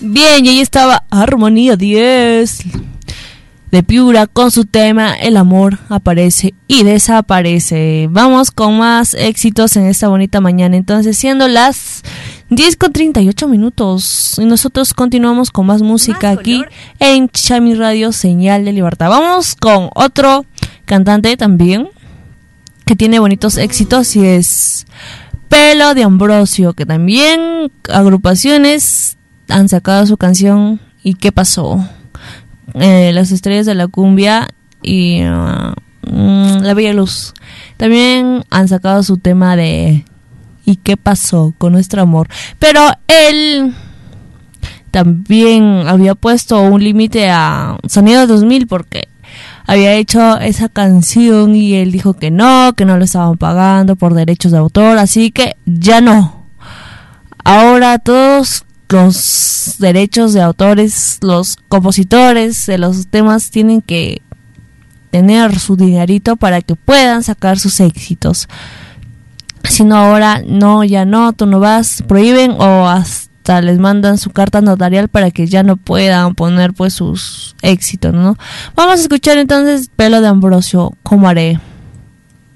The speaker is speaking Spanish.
Bien, y ahí estaba Armonía 10 de Piura con su tema El amor aparece y desaparece. Vamos con más éxitos en esta bonita mañana. Entonces, siendo las 10:38 y nosotros continuamos con más música aquí en Chami Radio, Señal de Libertad. Vamos con otro cantante también que tiene bonitos éxitos y es Pelo de Ambrosio, que también agrupaciones han sacado su canción ¿Y qué pasó? Las estrellas de la cumbia y La Bella Luz también han sacado su tema de ¿Y qué pasó con nuestro amor? Pero él también había puesto un límite a Sonido 2000 porque había hecho esa canción y él dijo que no lo estaban pagando por derechos de autor, así que ya no. Ahora todos los derechos de autores, los compositores de los temas tienen que tener su dinerito para que puedan sacar sus éxitos. Si no, ahora no, ya no, tú no vas, prohíben o hasta les mandan su carta notarial para que ya no puedan poner pues sus éxitos, ¿no? Vamos a escuchar entonces Pelo de Ambrosio, ¿Cómo haré?